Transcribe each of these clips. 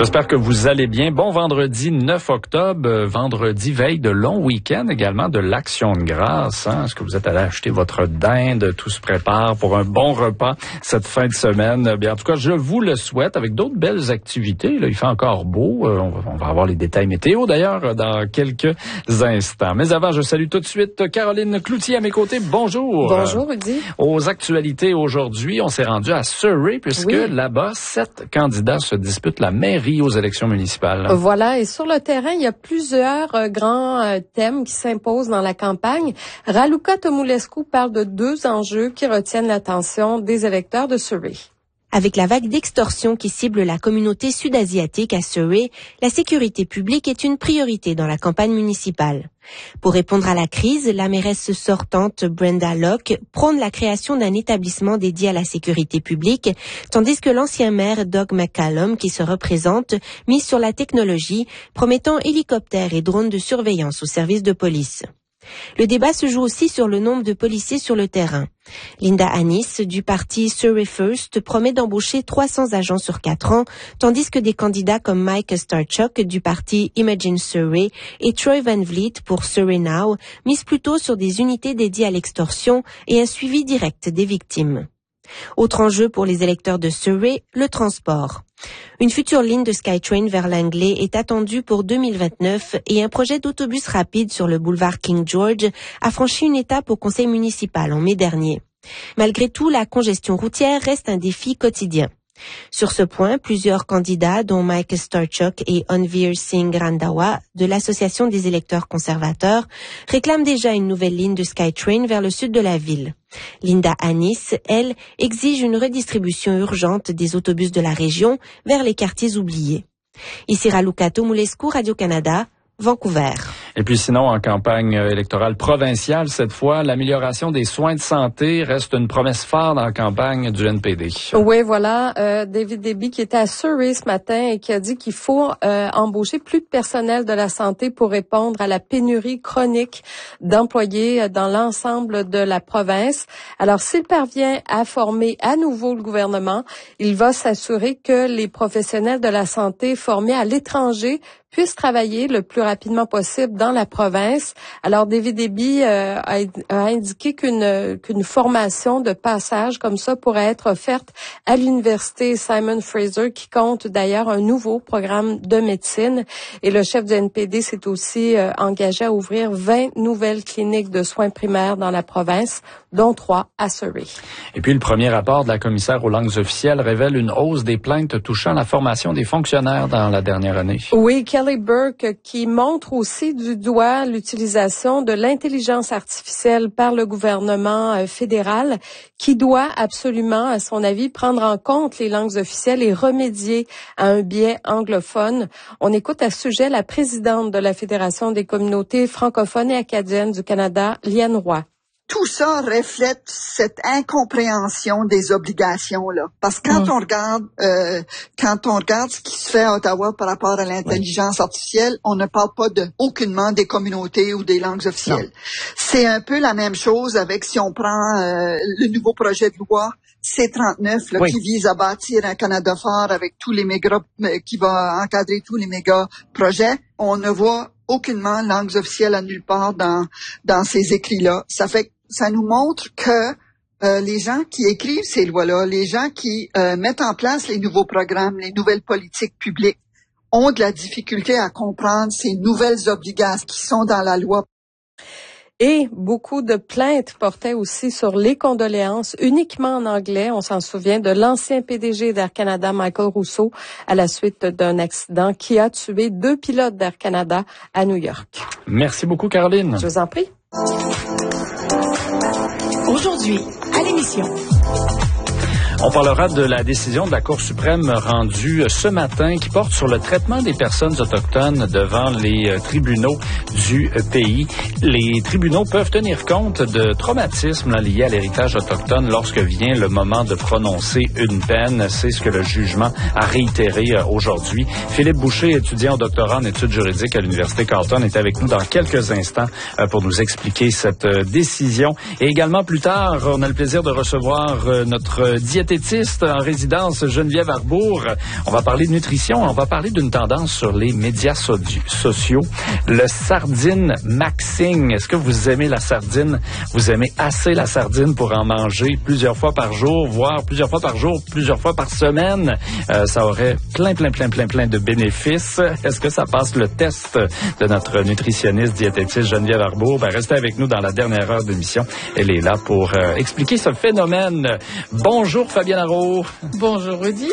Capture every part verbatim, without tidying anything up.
J'espère que vous allez bien. Bon vendredi neuf octobre, vendredi veille de long week-end également de l'Action de grâce. Hein? Est-ce que vous êtes allé acheter votre dinde? Tout se prépare pour un bon repas cette fin de semaine. Bien, en tout cas, je vous le souhaite avec d'autres belles activités. Là, il fait encore beau. Euh, on, va, on va avoir les détails météo d'ailleurs dans quelques instants. Mais avant, je salue tout de suite Caroline Cloutier à mes côtés. Bonjour. Bonjour, Rudy. Aux actualités aujourd'hui, on s'est rendu à Surrey puisque oui. là-bas, sept candidats se disputent la mairie aux élections municipales. Voilà, et sur le terrain, il y a plusieurs euh, grands euh, thèmes qui s'imposent dans la campagne. Raluca Tomulescu parle de deux enjeux qui retiennent l'attention des électeurs de Surrey. Avec la vague d'extorsion qui cible la communauté sud-asiatique à Surrey, la sécurité publique est une priorité dans la campagne municipale. Pour répondre à la crise, la mairesse sortante Brenda Locke prône la création d'un établissement dédié à la sécurité publique, tandis que l'ancien maire Doug McCallum, qui se représente, mise sur la technologie, promettant hélicoptères et drones de surveillance au service de police. Le débat se joue aussi sur le nombre de policiers sur le terrain. Linda Annis, du parti Surrey First, promet d'embaucher trois cents agents sur quatre ans, tandis que des candidats comme Mike Starchuk, du parti Imagine Surrey, et Troy Van Vliet pour Surrey Now, misent plutôt sur des unités dédiées à l'extorsion et un suivi direct des victimes. Autre enjeu pour les électeurs de Surrey, le transport. Une future ligne de SkyTrain vers Langley est attendue pour deux mille vingt-neuf et un projet d'autobus rapide sur le boulevard King George a franchi une étape au conseil municipal en mai dernier. Malgré tout, la congestion routière reste un défi quotidien. Sur ce point, plusieurs candidats, dont Mike Starchuk et Onveer Singh Randhawa de l'Association des électeurs conservateurs, réclament déjà une nouvelle ligne de SkyTrain vers le sud de la ville. Linda Annis, elle, exige une redistribution urgente des autobus de la région vers les quartiers oubliés. Ici Raluca Tomulescu, Radio-Canada, Vancouver. Et puis sinon, en campagne électorale provinciale, cette fois, l'amélioration des soins de santé reste une promesse phare dans la campagne du N P D. Oui, voilà. Euh, David Eby qui était à Surrey ce matin et qui a dit qu'il faut euh, embaucher plus de personnel de la santé pour répondre à la pénurie chronique d'employés dans l'ensemble de la province. Alors, s'il parvient à former à nouveau le gouvernement, il va s'assurer que les professionnels de la santé formés à l'étranger puissent travailler le plus rapidement possible dans la province. Alors, David Eby euh, a, a indiqué qu'une qu'une formation de passage comme ça pourrait être offerte à l'université Simon Fraser, qui compte d'ailleurs un nouveau programme de médecine. Et le chef du N P D s'est aussi euh, engagé à ouvrir vingt nouvelles cliniques de soins primaires dans la province, dont trois à Surrey. Et puis, le premier rapport de la commissaire aux langues officielles révèle une hausse des plaintes touchant la formation des fonctionnaires dans la dernière année. Oui, Kelly Burke qui montre aussi du doigt l'utilisation de l'intelligence artificielle par le gouvernement euh, fédéral, qui doit absolument, à son avis, prendre en compte les langues officielles et remédier à un biais anglophone. On écoute à ce sujet la présidente de la Fédération des communautés francophones et acadiennes du Canada, Liane Roy. Tout ça reflète cette incompréhension des obligations là, parce que quand mmh. on regarde, euh, quand on regarde ce qui se fait à Ottawa par rapport à l'intelligence oui. artificielle, on ne parle pas de aucunement des communautés ou des langues officielles. Non. C'est un peu la même chose avec si on prend euh, le nouveau projet de loi C trente-neuf là, oui. qui vise à bâtir un Canada fort avec tous les méga, qui va encadrer tous les méga projets. On ne voit aucunement langues officielles à nulle part dans dans ces écrits-là. Ça fait ça nous montre que euh, les gens qui écrivent ces lois-là, les gens qui euh, mettent en place les nouveaux programmes, les nouvelles politiques publiques, ont de la difficulté à comprendre ces nouvelles obligations qui sont dans la loi. Et beaucoup de plaintes portaient aussi sur les condoléances uniquement en anglais. On s'en souvient de l'ancien P D G d'Air Canada, Michael Rousseau, à la suite d'un accident qui a tué deux pilotes d'Air Canada à New York. Merci beaucoup, Caroline. Je vous en prie. Aujourd'hui, à l'émission. On parlera de la décision de la Cour suprême rendue ce matin qui porte sur le traitement des personnes autochtones devant les tribunaux du pays. Les tribunaux peuvent tenir compte de traumatismes liés à l'héritage autochtone lorsque vient le moment de prononcer une peine. C'est ce que le jugement a réitéré aujourd'hui. Philippe Boucher, étudiant au doctorat en études juridiques à l'Université Carleton, est avec nous dans quelques instants pour nous expliquer cette décision. Et également plus tard, on a le plaisir de recevoir notre diététicien diététiste en résidence, Geneviève Arbour. On va parler de nutrition, on va parler d'une tendance sur les médias so- sociaux. Le sardine maxing. Est-ce que vous aimez la sardine? Vous aimez assez la sardine pour en manger plusieurs fois par jour, voire plusieurs fois par jour, plusieurs fois par semaine? Euh, ça aurait plein, plein, plein, plein, plein de bénéfices. Est-ce que ça passe le test de notre nutritionniste diététiste Geneviève Arbour? Ben, restez avec nous dans la dernière heure d'émission. Elle est là pour euh, expliquer ce phénomène. Bonjour Fabienne Arrault. Bonjour Rudy.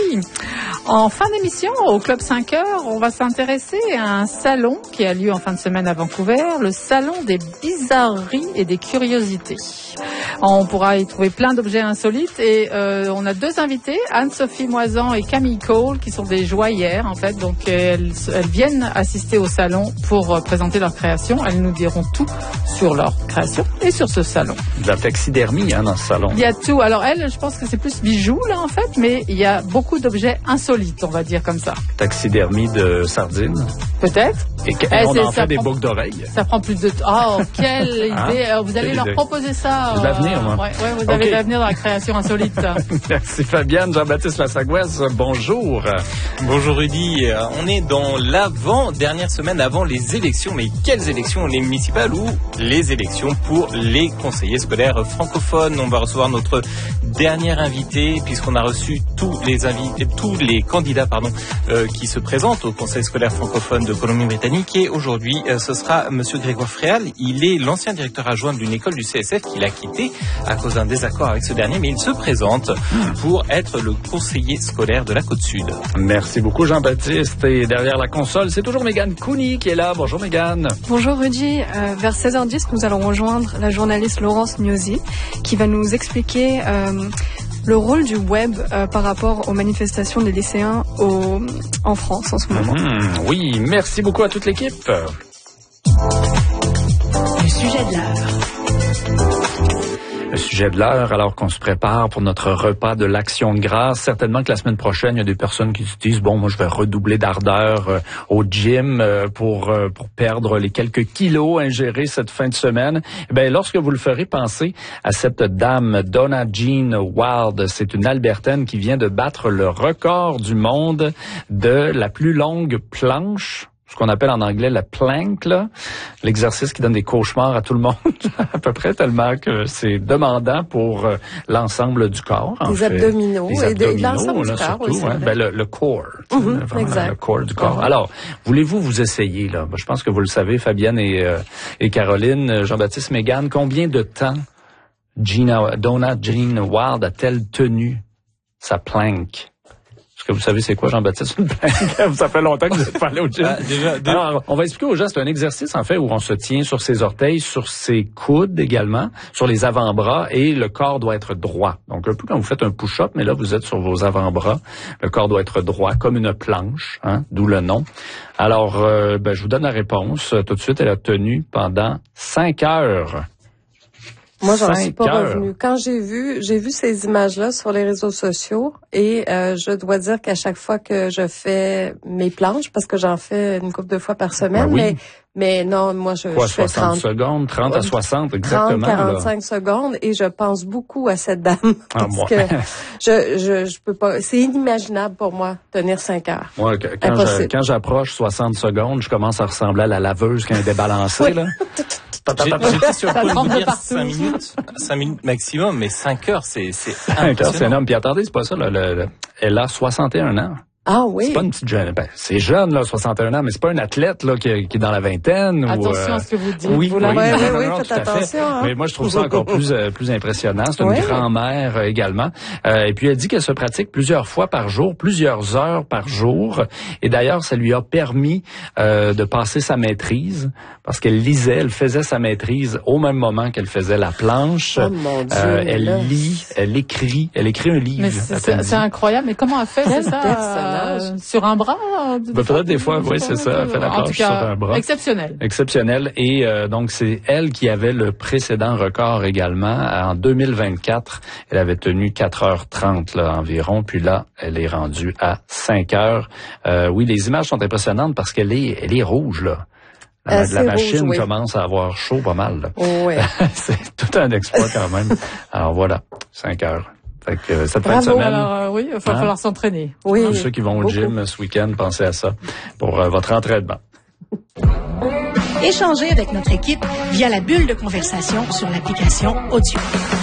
En fin d'émission, au Club cinq heures, on va s'intéresser à un salon qui a lieu en fin de semaine à Vancouver, le salon des bizarreries et des curiosités. On pourra y trouver plein d'objets insolites et euh, on a deux invités, Anne-Sophie Moisan et Camille Cole, qui sont des joaillères en fait. Donc elles, elles viennent assister au salon pour euh, présenter leur création. Elles nous diront tout sur leur création et sur ce salon. De la taxidermie hein, dans ce salon. Il y a tout. Alors elles, je pense que c'est plus bijoux là en fait, mais il y a beaucoup d'objets insolites, on va dire comme ça. Taxidermie de sardines. Peut-être. Et, et eh, on en fait prend, des boucles d'oreilles. Ça prend plus de temps. Oh, quelle hein? idée. Alors, vous allez quelle leur idée. proposer ça. Euh, l'avenir, moi. Ouais, ouais, vous avez okay. l'avenir dans la création insolite. Merci Fabienne. Jean-Baptiste Lassagouès, bonjour. Bonjour Rudy. On est dans l'avant-dernière semaine avant les élections. Mais quelles élections? Les municipales ou les élections pour les conseillers scolaires francophones? On va recevoir notre dernier invité puisqu'on a reçu tous les invités, tous les candidats pardon, euh, qui se présentent au conseil scolaire francophone de Colombie-Britannique. Et aujourd'hui, euh, ce sera Monsieur Grégoire Fréal. Il est l'ancien directeur adjoint d'une école du C S F qu'il a quitté à cause d'un désaccord avec ce dernier, mais il se présente pour être le conseiller scolaire de la Côte-Sud. Merci beaucoup Jean-Baptiste. Et derrière la console, c'est toujours Mégane Cooney qui est là. Bonjour Mégane. Bonjour Rudy. Euh, vers seize heures dix, nous allons rejoindre la journaliste Laurence Gnozzi qui va nous expliquer euh, le rôle du web euh, par rapport aux manifestations des lycéens au, en France en ce moment. Mmh, oui, merci beaucoup à toute l'équipe. Le sujet de l'heure. Le sujet de l'heure, alors qu'on se prépare pour notre repas de l'Action de grâce. Certainement que la semaine prochaine, il y a des personnes qui se disent, bon, moi, je vais redoubler d'ardeur euh, au gym euh, pour euh, pour perdre les quelques kilos ingérés cette fin de semaine. Eh bien, lorsque vous le ferez, pensez à cette dame, Donna Jean Wild. C'est une Albertaine qui vient de battre le record du monde de la plus longue planche, ce qu'on appelle en anglais la plank, là, l'exercice qui donne des cauchemars à tout le monde, à peu près, tellement que c'est demandant pour euh, l'ensemble du corps. Les fait. abdominaux, Les et abdominaux, de, l'ensemble là, du corps, surtout, oui, hein, ben, le, le core, mm-hmm, vraiment, exact. le core du corps. Mm-hmm. Alors, voulez-vous vous essayer, là? Je pense que vous le savez, Fabienne et, euh, et Caroline, Jean-Baptiste, Mégane, combien de temps Gina, Donna Jean Wild a-t-elle tenu sa plank? Que vous savez c'est quoi, Jean-Baptiste, une plank? Ça fait longtemps que vous n'êtes pas allé au gym. Ah, déjà, déjà. Alors, on va expliquer aux gens, c'est un exercice, en fait, où on se tient sur ses orteils, sur ses coudes également, sur les avant-bras, et le corps doit être droit. Donc, un peu comme vous faites un push-up, mais là, vous êtes sur vos avant-bras. Le corps doit être droit, comme une planche, hein, d'où le nom. Alors, euh, ben, je vous donne la réponse. Tout de suite, elle a tenu pendant cinq heures. Moi, j'en suis pas revenue. Quand j'ai vu, j'ai vu ces images-là sur les réseaux sociaux et euh, je dois dire qu'à chaque fois que je fais mes planches, parce que j'en fais une couple de fois par semaine, ben oui. mais mais non, moi je, Quoi, je fais soixante trente secondes, trente à soixante exactement. trente, quarante-cinq secondes et je pense beaucoup à cette dame ah, parce moi. que je, je je peux pas, c'est inimaginable pour moi tenir cinq heures. Moi, quand, je, quand j'approche soixante secondes, je commence à ressembler à la laveuse qui a débalancé oui. là. J'étais sur le point de dire cinq minutes, cinq minutes maximum, mais cinq heures, c'est, c'est cinq heures, c'est énorme. Puis attendez, c'est pas ça, là, le, le, elle a soixante et un ans. Ah oui. C'est pas une petite jeune. Ben, c'est jeune, là, soixante et un ans, mais c'est pas un athlète, là, qui, qui est dans la vingtaine. Attention ou, euh... à ce que vous dites. Oui, vous oui, oui, oui, oui, non, oui, non, faites tout attention. Hein. Mais moi, je trouve ça encore plus, euh, plus impressionnant. C'est une oui. grand-mère euh, également. Euh, et puis, elle dit qu'elle se pratique plusieurs fois par jour, plusieurs heures par jour. Et d'ailleurs, ça lui a permis euh, de passer sa maîtrise parce qu'elle lisait, elle faisait sa maîtrise au même moment qu'elle faisait la planche. Oh mon Dieu, euh, elle là. lit, elle écrit, elle écrit un livre. Mais c'est, c'est, c'est incroyable. Mais comment elle fait c'est ça euh, sur un bras? Ben, peut-être des fois, oui, c'est ça. Elle fait la planche sur un bras. Exceptionnel. Exceptionnel. Et euh, donc, c'est elle qui avait le précédent record également. En deux mille vingt-quatre, elle avait tenu quatre heures trente là, environ. Puis là, elle est rendue à cinq heures. Euh, oui, les images sont impressionnantes parce qu'elle est, elle est rouge, là. La, la machine rouge, oui. commence à avoir chaud pas mal. Là. Oh, oui. C'est tout un exploit quand même. Alors voilà, cinq heures. Fait que cette Bravo, fin de semaine, alors euh, oui, il va hein? falloir s'entraîner. Oui. Tous ceux qui vont au beaucoup. gym ce week-end, pensez à ça pour euh, votre entraînement. Échangez avec notre équipe via la bulle de conversation sur l'application Audio.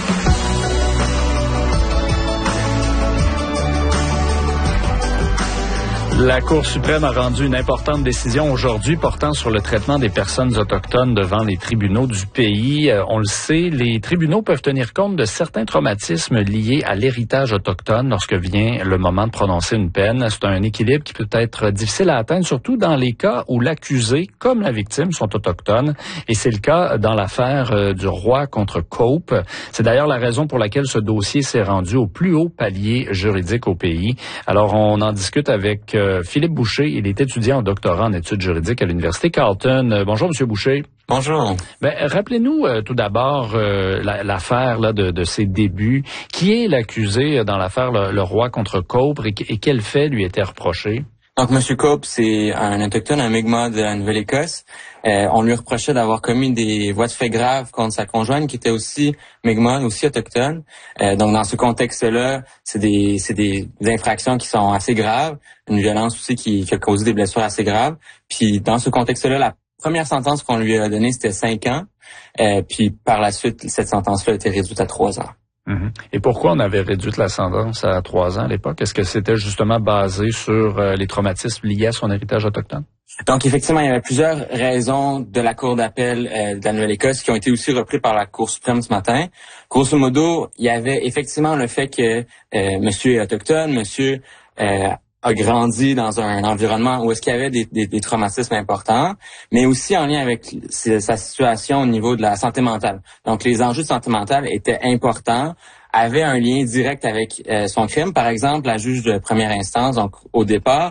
La Cour suprême a rendu une importante décision aujourd'hui portant sur le traitement des personnes autochtones devant les tribunaux du pays. Euh, on le sait, les tribunaux peuvent tenir compte de certains traumatismes liés à l'héritage autochtone lorsque vient le moment de prononcer une peine. C'est un équilibre qui peut être difficile à atteindre, surtout dans les cas où l'accusé comme la victime sont autochtones. Et c'est le cas dans l'affaire euh, du Roy contre Cope. C'est d'ailleurs la raison pour laquelle ce dossier s'est rendu au plus haut palier juridique au pays. Alors, on en discute avec euh, Philippe Boucher, il est étudiant en doctorat en études juridiques à l'Université Carleton. Euh, bonjour, Monsieur Boucher. Bonjour. Ben, rappelez-nous euh, tout d'abord euh, la, l'affaire là, de, de ses débuts. Qui est l'accusé dans l'affaire le, le Roy contre Cope et, et quel fait lui était reproché? Donc, M. Cope, c'est un autochtone, un Mi'kmaq de la Nouvelle-Écosse. Euh, on lui reprochait d'avoir commis des voies de fait graves contre sa conjointe, qui était aussi Mi'kmaq, aussi autochtone. Euh, donc, dans ce contexte-là, c'est des, c'est des infractions qui sont assez graves, une violence aussi qui, qui a causé des blessures assez graves. Puis, dans ce contexte-là, la première sentence qu'on lui a donnée, c'était cinq ans. Euh, puis, par la suite, cette sentence-là a été réduite à trois ans. Mm-hmm. Et pourquoi on avait réduit la sentence à trois ans à l'époque? Est-ce que c'était justement basé sur euh, les traumatismes liés à son héritage autochtone? Donc, effectivement, il y avait plusieurs raisons de la Cour d'appel euh, de la Nouvelle-Écosse qui ont été aussi reprises par la Cour suprême ce matin. Grosso modo, il y avait effectivement le fait que euh, monsieur est autochtone, monsieur euh, a grandi dans un environnement où est-ce qu'il y avait des, des, des traumatismes importants, mais aussi en lien avec sa situation au niveau de la santé mentale. Donc, les enjeux de santé mentale étaient importants, avaient un lien direct avec euh, son crime. Par exemple, la juge de première instance, donc au départ,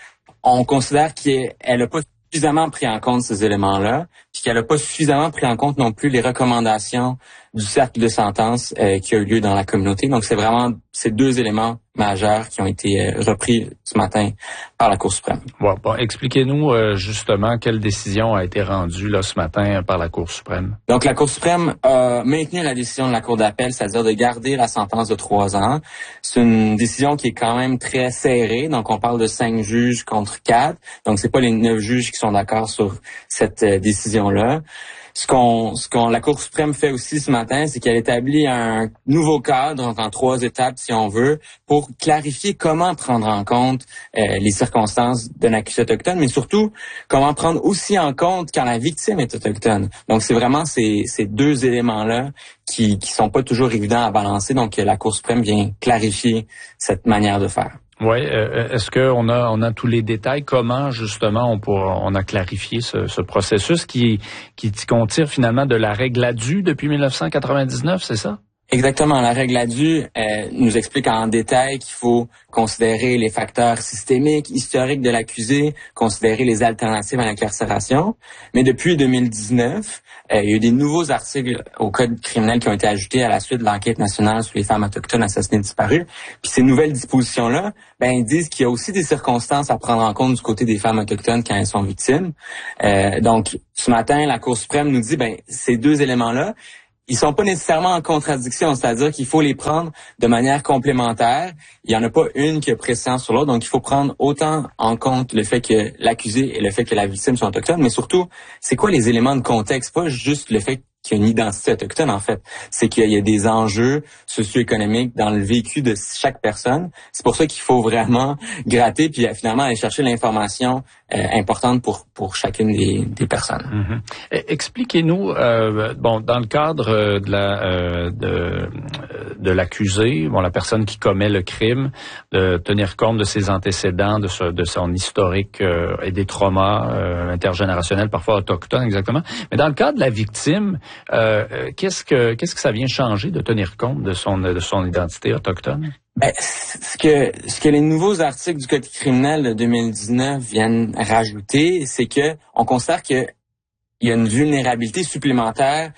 on considère qu'elle n'a pas suffisamment pris en compte ces éléments-là, puis qu'elle n'a pas suffisamment pris en compte non plus les recommandations du cercle de sentence euh, qui a eu lieu dans la communauté. Donc, c'est vraiment ces deux éléments majeurs qui ont été euh, repris ce matin par la Cour suprême. Bon, bon expliquez-nous euh, justement quelle décision a été rendue là ce matin par la Cour suprême. Donc, la Cour suprême a maintenu la décision de la Cour d'appel, c'est-à-dire de garder la sentence de trois ans. C'est une décision qui est quand même très serrée. Donc, on parle de cinq juges contre quatre. Donc, c'est pas les neuf juges qui sont d'accord sur cette euh, décision-là. Ce qu'on, ce qu'on, la Cour suprême fait aussi ce matin, c'est qu'elle établit un nouveau cadre, donc en trois étapes, si on veut, pour clarifier comment prendre en compte euh, les circonstances d'un accusé autochtone, mais surtout comment prendre aussi en compte quand la victime est autochtone. Donc, c'est vraiment ces, ces deux éléments-là qui, qui sont pas toujours évidents à balancer. Donc, la Cour suprême vient clarifier cette manière de faire. Oui, euh, est-ce qu'on a on a tous les détails? Comment justement on pourra, on a clarifié ce, ce processus qui qui qu'on tire finalement de la règle A D U depuis dix-neuf cent quatre-vingt-dix-neuf, c'est ça? Exactement. La règle A D U euh, nous explique en détail qu'il faut considérer les facteurs systémiques, historiques de l'accusé, considérer les alternatives à l'incarcération. Mais depuis deux mille dix-neuf, euh, il y a eu des nouveaux articles au Code criminel qui ont été ajoutés à la suite de l'enquête nationale sur les femmes autochtones assassinées disparues. Puis ces nouvelles dispositions-là, ben ils disent qu'il y a aussi des circonstances à prendre en compte du côté des femmes autochtones quand elles sont victimes. Euh, donc, ce matin, la Cour suprême nous dit, ben ces deux éléments-là, ils sont pas nécessairement en contradiction, c'est-à-dire qu'il faut les prendre de manière complémentaire. Il y en a pas une qui a préséance sur l'autre, donc il faut prendre autant en compte le fait que l'accusé et le fait que la victime sont autochtones, mais surtout, c'est quoi les éléments de contexte, pas juste le fait qu'il y a une identité autochtone, en fait. C'est qu'il y a des enjeux socio-économiques dans le vécu de chaque personne. C'est pour ça qu'il faut vraiment gratter puis finalement aller chercher l'information euh, importante pour pour chacune des, des personnes. Mm-hmm. Expliquez-nous, euh, bon, dans le cadre de la euh, de de l'accusé, bon, la personne qui commet le crime, de tenir compte de ses antécédents, de, ce, de son historique euh, et des traumas euh, intergénérationnels, parfois autochtones, exactement. Mais dans le cas de la victime, euh, qu'est-ce que qu'est-ce que ça vient changer de tenir compte de son de son identité autochtone? Ben, ce que ce que les nouveaux articles du Code criminel de deux mille dix-neuf viennent rajouter, c'est que on considère que il y a une vulnérabilité supplémentaire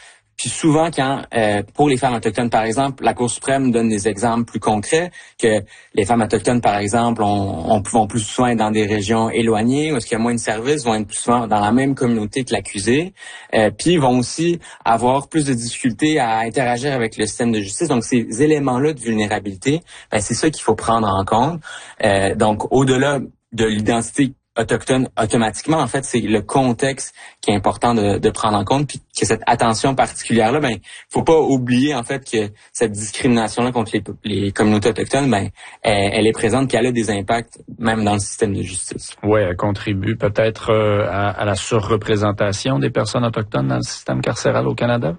Puis souvent, quand euh, pour les femmes autochtones, par exemple, la Cour suprême donne des exemples plus concrets, que les femmes autochtones, par exemple, on, on vont plus souvent être dans des régions éloignées, où est-ce qu'il y a moins de services, vont être plus souvent dans la même communauté que l'accusé, euh, puis vont aussi avoir plus de difficultés à interagir avec le système de justice. Donc, ces éléments-là de vulnérabilité, ben, c'est ça qu'il faut prendre en compte. Euh, donc, au-delà de l'identité autochtone, automatiquement, en fait, c'est le contexte qui est important de, de prendre en compte, puis que cette attention particulière-là, ben, faut pas oublier, en fait, que cette discrimination-là contre les, les communautés autochtones, ben, elle, elle est présente, puis elle a des impacts, même dans le système de justice. Oui, elle contribue peut-être euh, à, à la surreprésentation des personnes autochtones dans le système carcéral au Canada?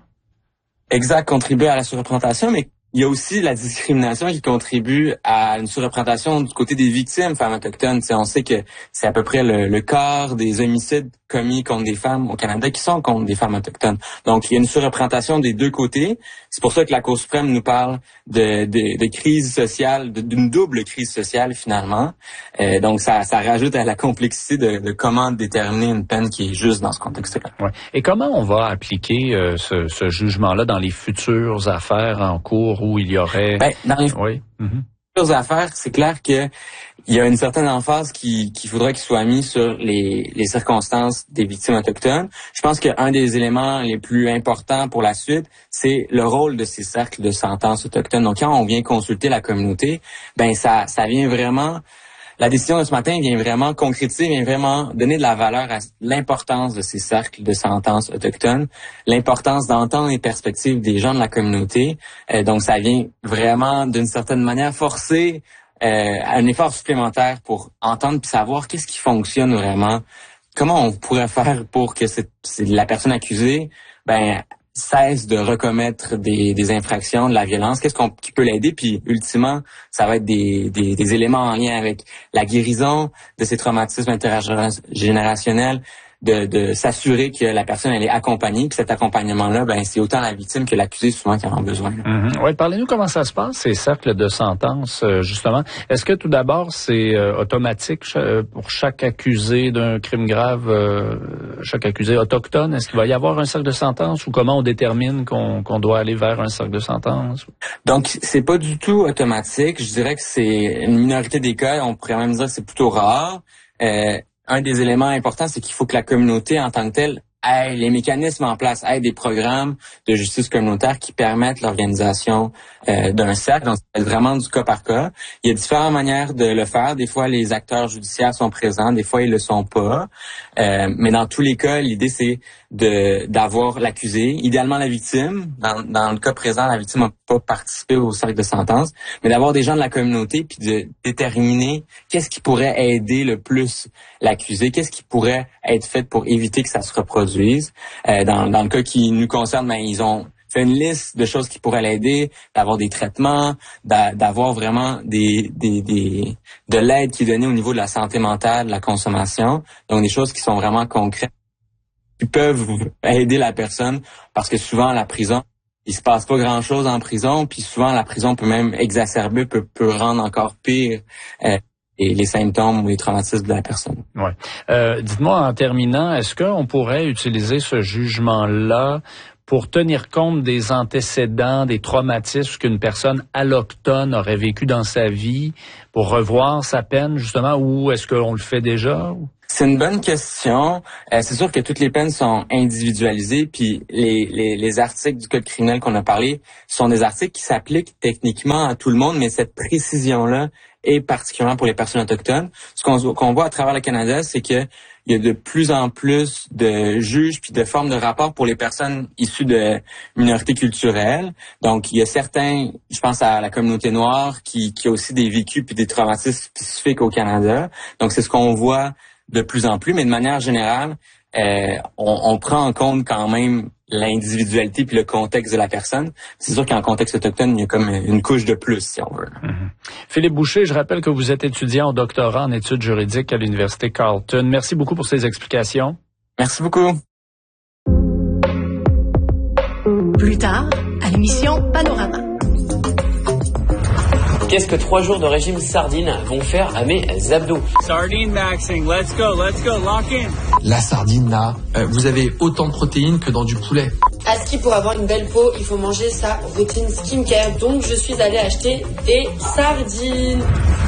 Exact, contribuer à la surreprésentation, mais il y a aussi la discrimination qui contribue à une surreprésentation du côté des victimes femmes autochtones. T'sais, on sait que c'est à peu près le, le quart des homicides commis contre des femmes au Canada qui sont contre des femmes autochtones. Donc, il y a une surreprésentation des deux côtés. C'est pour ça que la Cour suprême nous parle de, de, de crise sociale, de, d'une double crise sociale finalement. Euh, donc, ça, ça rajoute à la complexité de, de comment déterminer une peine qui est juste dans ce contexte-là. Ouais. Et comment on va appliquer euh, ce, ce jugement-là dans les futures affaires en cours où il y aurait... Ben, dans les oui. futures mm-hmm. affaires, c'est clair que il y a une certaine emphase qui, qu'il faudrait qu'il soit mis sur les, les circonstances des victimes autochtones. Je pense qu'un des éléments les plus importants pour la suite, c'est le rôle de ces cercles de sentences autochtones. Donc, quand on vient consulter la communauté, ben ça, ça vient vraiment... La décision de ce matin vient vraiment concrétiser, vient vraiment donner de la valeur à l'importance de ces cercles de sentences autochtones, l'importance d'entendre les perspectives des gens de la communauté. Euh, donc, ça vient vraiment, d'une certaine manière, forcer euh, un effort supplémentaire pour entendre puis savoir qu'est-ce qui fonctionne vraiment. Comment on pourrait faire pour que cette, la personne accusée, ben cesse de recommettre des, des infractions, de la violence, qu'est-ce qu'on, qui peut l'aider, puis ultimement, ça va être des, des, des éléments en lien avec la guérison de ces traumatismes intergénérationnels, de, de s'assurer que la personne elle est accompagnée, puis cet accompagnement-là, ben c'est autant la victime que l'accusé souvent qui en a besoin. Mm-hmm. Oui, parlez-nous comment ça se passe, ces cercles de sentence, euh, justement. Est-ce que tout d'abord, c'est euh, automatique euh, pour chaque accusé d'un crime grave, euh, chaque accusé autochtone? Est-ce qu'il va y avoir un cercle de sentence ou comment on détermine qu'on, qu'on doit aller vers un cercle de sentence? Donc, c'est pas du tout automatique. Je dirais que c'est une minorité des cas. On pourrait même dire que c'est plutôt rare. Euh, Un des éléments importants, c'est qu'il faut que la communauté en tant que telle ait les mécanismes en place, ait des programmes de justice communautaire qui permettent l'organisation euh, d'un cercle. Donc, c'est vraiment du cas par cas. Il y a différentes manières de le faire. Des fois, les acteurs judiciaires sont présents, des fois, ils le sont pas. Euh, mais dans tous les cas, l'idée, c'est de d'avoir l'accusé, idéalement la victime. Dans, dans le cas présent, la victime n'a pas participé au cercle de sentence, mais d'avoir des gens de la communauté puis de déterminer qu'est-ce qui pourrait aider le plus l'accusé, qu'est-ce qui pourrait être fait pour éviter que ça se reproduise. Euh, dans, dans le cas qui nous concerne, ben, ils ont fait une liste de choses qui pourraient l'aider, d'avoir des traitements, d'a, d'avoir vraiment des, des, des, de l'aide qui est donnée au niveau de la santé mentale, de la consommation. Donc, des choses qui sont vraiment concrètes, qui peuvent aider la personne, parce que souvent, à la prison, il se passe pas grand-chose en prison, puis souvent, la prison peut même exacerber, peut, peut rendre encore pire euh, et les symptômes ou les traumatismes de la personne. Ouais. Euh, dites-moi, en terminant, est-ce qu'on pourrait utiliser ce jugement-là pour tenir compte des antécédents, des traumatismes qu'une personne allochtone aurait vécu dans sa vie, pour revoir sa peine, justement, ou est-ce qu'on le fait déjà? C'est une bonne question. Euh, c'est sûr que toutes les peines sont individualisées, puis les, les, les articles du Code criminel qu'on a parlé sont des articles qui s'appliquent techniquement à tout le monde, mais cette précision-là est particulièrement pour les personnes autochtones. Ce qu'on, qu'on voit à travers le Canada, c'est que il y a de plus en plus de juges puis de formes de rapports pour les personnes issues de minorités culturelles. Donc, il y a certains, je pense à la communauté noire, qui, qui a aussi des vécus puis des traumatismes spécifiques au Canada. Donc, c'est ce qu'on voit de plus en plus, mais de manière générale, euh, on, on prend en compte quand même l'individualité puis le contexte de la personne. C'est sûr qu'en contexte autochtone, il y a comme une couche de plus, si on veut. Mm-hmm. Philippe Boucher, je rappelle que vous êtes étudiant au doctorat en études juridiques à l'Université Carleton. Merci beaucoup pour ces explications. Merci beaucoup. Plus tard, à l'émission Panorama. Qu'est-ce que trois jours de régime sardine vont faire à mes abdos? Sardine maxing, let's go, let's go, lock in. La sardine là, euh, vous avez autant de protéines que dans du poulet. À ce qui pour avoir une belle peau, il faut manger sa routine skincare. Donc je suis allée acheter des sardines.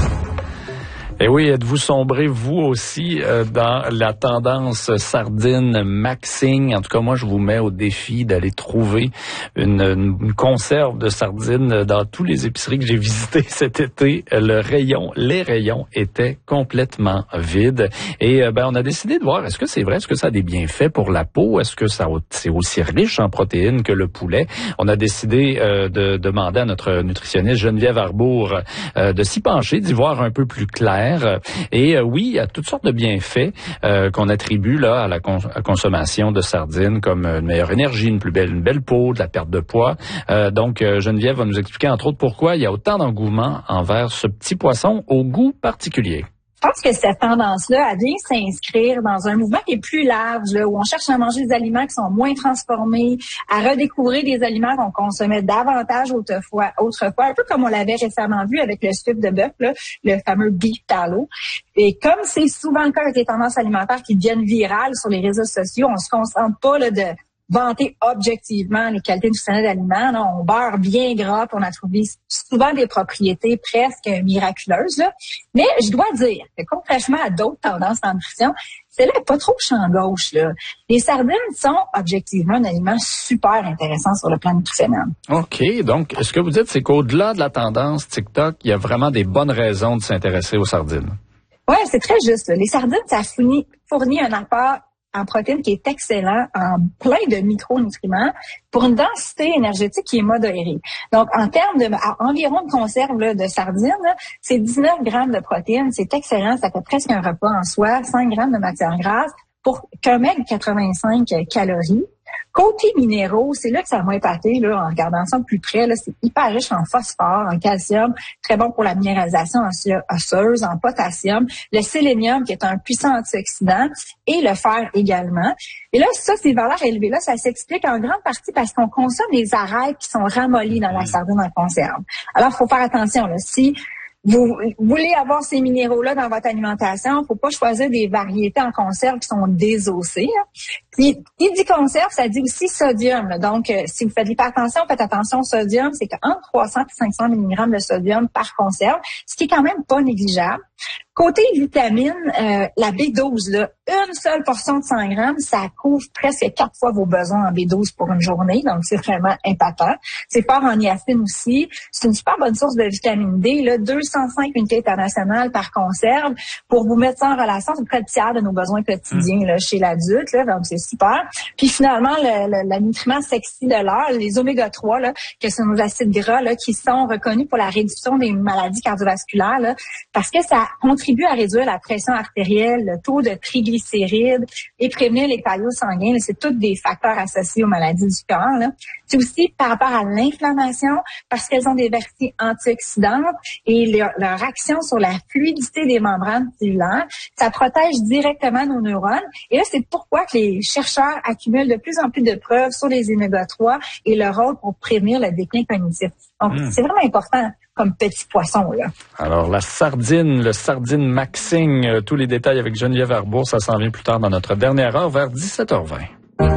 Et oui, êtes-vous sombré, vous aussi, euh, dans la tendance sardine maxing? En tout cas, moi, je vous mets au défi d'aller trouver une, une conserve de sardines dans tous les épiceries que j'ai visitées cet été. Le rayon, les rayons étaient complètement vides. Et euh, ben, on a décidé de voir, est-ce que c'est vrai? Est-ce que ça a des bienfaits pour la peau? Est-ce que ça c'est aussi riche en protéines que le poulet? On a décidé euh, de demander à notre nutritionniste Geneviève Arbour euh, de s'y pencher, d'y voir un peu plus clair. Et euh, oui, il y a toutes sortes de bienfaits euh, qu'on attribue là à la cons- à consommation de sardines, comme une meilleure énergie, une plus belle, une belle peau, de la perte de poids. Euh, donc, euh, Geneviève va nous expliquer entre autres pourquoi il y a autant d'engouement envers ce petit poisson au goût particulier. Je pense que cette tendance-là, elle vient s'inscrire dans un mouvement qui est plus large, là, où on cherche à manger des aliments qui sont moins transformés, à redécouvrir des aliments qu'on consommait davantage autrefois, autrefois, un peu comme on l'avait récemment vu avec le sucre de bœuf, là, le fameux beef tallow. Et comme c'est souvent le cas avec des tendances alimentaires qui deviennent virales sur les réseaux sociaux, on se concentre pas là, de vanter objectivement les qualités nutritionnelles d'aliments. Là, on beurre bien gras, puis on a trouvé souvent des propriétés presque miraculeuses. Là. Mais je dois dire que contrairement à d'autres tendances en nutrition, celle-là n'est pas trop champ gauche. Là. Les sardines sont objectivement un aliment super intéressant sur le plan nutritionnel. OK. Donc, est-ce que vous dites c'est qu'au-delà de la tendance TikTok, il y a vraiment des bonnes raisons de s'intéresser aux sardines? Oui, c'est très juste. Là. Les sardines, ça fournit, fournit un apport en protéines qui est excellent, en plein de micronutriments, pour une densité énergétique qui est modérée. Donc, en termes de à environ de conserve là, de sardines, là, c'est dix-neuf grammes de protéines, c'est excellent, ça fait presque un repas en soi, cinq grammes de matière grasse pour qu'un mètre quatre-vingt-cinq calories. Côté minéraux, c'est là que ça m'a épaté, là, en regardant ça de plus près, là, c'est hyper riche en phosphore, en calcium, très bon pour la minéralisation osseuse, en potassium, le sélénium qui est un puissant antioxydant et le fer également. Et là, ça, ces valeurs élevées-là, ça s'explique en grande partie parce qu'on consomme des arêtes qui sont ramollies dans la sardine en conserve. Alors, il faut faire attention, là, si vous voulez avoir ces minéraux-là dans votre alimentation, faut pas choisir des variétés en conserve qui sont désossées. Hein. Puis, qui dit conserve, ça dit aussi sodium. Là. Donc, euh, si vous faites l'hypertension, faites attention au sodium, c'est qu'entre trois cents et cinq cents milligrammes de sodium par conserve, ce qui est quand même pas négligeable. Côté vitamines, euh, la B douze, là, une seule portion de cent grammes, ça couvre presque quatre fois vos besoins en B douze pour une journée, donc c'est vraiment impactant. C'est fort en niacine aussi. C'est une super bonne source de vitamine D, là, deux cent cinq unités internationales par conserve. Pour vous mettre ça en relation, c'est près de tiers de nos besoins quotidiens là, chez l'adulte, là, donc c'est super. Puis finalement, le, le, le nutriment sexy de l'heure, les oméga trois, là, que sont nos acides gras, là, qui sont reconnus pour la réduction des maladies cardiovasculaires, là, parce que ça contribue à réduire la pression artérielle, le taux de triglycérides et prévenir les caillots sanguins. Là, c'est tous des facteurs associés aux maladies du cœur. Là. C'est aussi par rapport à l'inflammation, parce qu'elles ont des vertus antioxydantes et leur, leur action sur la fluidité des membranes cellulaires, ça protège directement nos neurones. Et là, c'est pourquoi que les chercheurs accumulent de plus en plus de preuves sur les oméga trois et leur rôle pour prévenir le déclin cognitif. Donc, mmh. c'est vraiment important comme petit poisson, là. Alors, la sardine, le sardine maxing, euh, tous les détails avec Geneviève Arbour, ça s'en vient plus tard dans notre dernière heure, vers dix-sept heures vingt.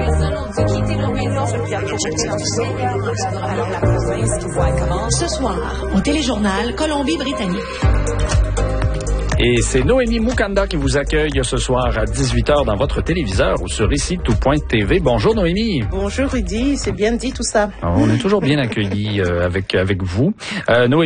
Ce soir, au téléjournal Colombie-Britannique. Et c'est Noémie Moukanda qui vous accueille ce soir à dix-huit heures dans votre téléviseur ou sur ici tout point t v. Bonjour Noémie. Bonjour Rudy, c'est bien dit tout ça. Alors, on est toujours bien accueillis euh, avec avec vous. Euh, Noémie